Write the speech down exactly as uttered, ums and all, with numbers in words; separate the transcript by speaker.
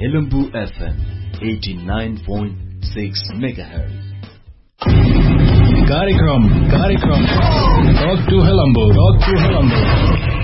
Speaker 1: Helambu F M eighty-nine point six megahertz.
Speaker 2: कार्यक्रम कार्यक्रम talk to Helambu talk to Helambu